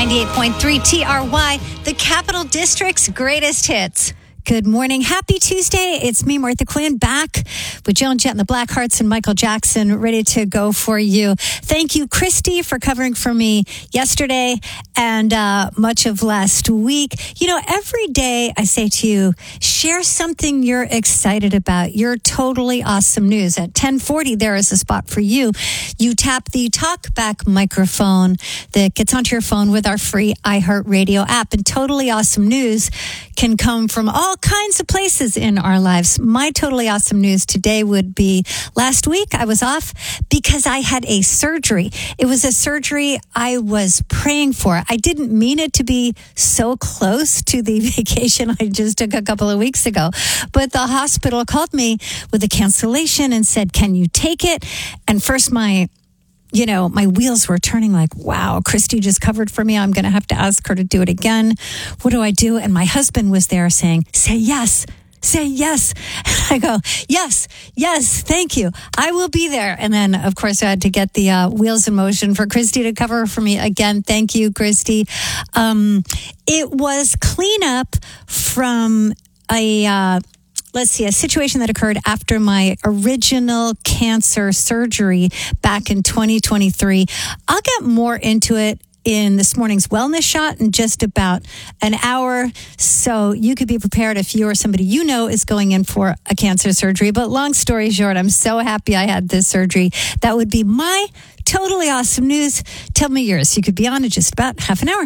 98.3 TRY, the Capital District's greatest hits. Good morning. Happy Tuesday. It's me, Martha Quinn, back with Joan Jett and the Blackhearts and Michael Jackson, ready to go for you. Thank you, Christy, for covering for me yesterday and much of last week. You know, every day I say to you, share something you're excited about. Your totally awesome news. At 10:40, there is a spot for you. You tap the TalkBack microphone that gets onto your phone with our free iHeartRadio app. And totally awesome news can come from all kinds of places in our lives. My totally awesome news today would be last week I was off because I had a surgery. It was a surgery I was praying for. I didn't mean it to be so close to the vacation I just took a couple of weeks ago, but the hospital called me with a cancellation and said, "Can you take it?" And first my wheels were turning like, wow, Christy just covered for me. I'm going to have to ask her to do it again. What do I do? And my husband was there saying, say yes. And I go, yes, thank you. I will be there. And then, of course, I had to get the wheels in motion for Christy to cover for me again. Thank you, Christy. It was cleanup from a situation that occurred after my original cancer surgery back in 2023. I'll get more into it in this morning's wellness shot in just about an hour. So you could be prepared if you or somebody you know is going in for a cancer surgery. But long story short, I'm so happy I had this surgery. That would be my totally awesome news. Tell me yours. You could be on in just about half an hour.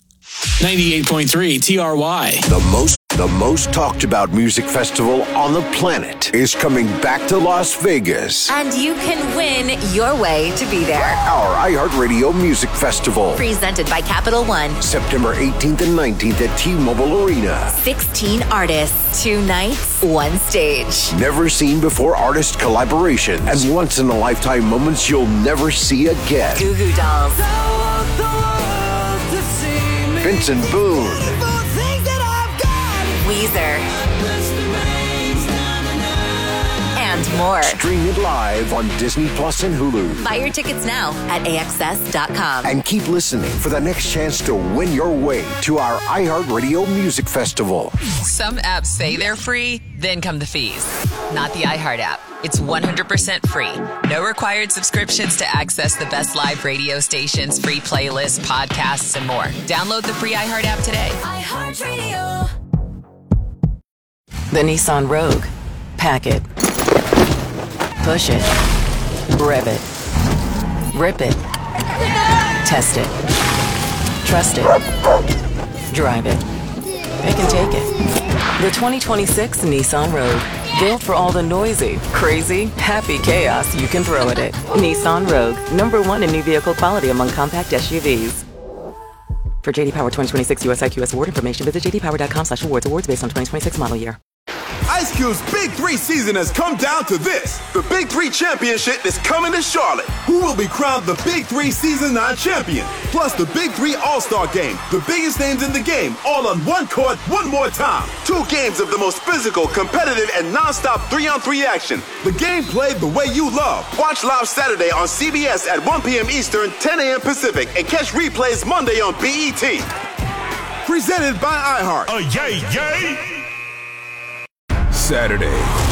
98.3 TRY. The most talked about music festival on the planet is coming back to Las Vegas. And you can win your way to be there. Our iHeartRadio Music Festival. Presented by Capital One. September 18th and 19th at T-Mobile Arena. 16 artists, 2 nights, 1 stage. Never seen before artist collaborations and once in a lifetime moments you'll never see again. Goo Goo Dolls. Vincent Boone. Weezer. And more. Stream it live on Disney Plus and Hulu. Buy your tickets now at AXS.com. And keep listening for the next chance to win your way to our iHeartRadio Music Festival. Some apps say they're free, then come the fees. Not the iHeart app. It's 100% free. No required subscriptions to access the best live radio stations, free playlists, podcasts, and more. Download the free iHeart app today. iHeartRadio. The Nissan Rogue. Pack it. Push it. Rev it. Rip it. Test it. Trust it. Drive it. Pick and take it. The 2026 Nissan Rogue. Built for all the noisy, crazy, happy chaos you can throw at it. Nissan Rogue. #1 in new vehicle quality among compact SUVs. For JD Power 2026 US IQS award information, visit jdpower.com/awards. Awards based on 2026 model year. Ice Cube's Big 3 season has come down to this. The Big 3 Championship is coming to Charlotte. Who will be crowned the Big 3 Season 9 champion? Plus the Big 3 All-Star Game. The biggest names in the game, all on one court, one more time. 2 games of the most physical, competitive, and non-stop 3-on-3 action. The game played the way you love. Watch live Saturday on CBS at 1 p.m. Eastern, 10 a.m. Pacific, and catch replays Monday on BET. Presented by iHeart. Saturday.